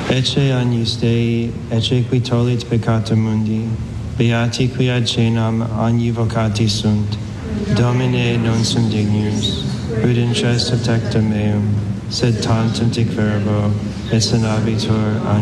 Ecce agnus Dei, ecce qui tollit peccata mundi, beati qui ad cenam agnivocati sunt. Domine non sum dignus, ut intres tectum meum, sed tantum dic verbo, et senabitur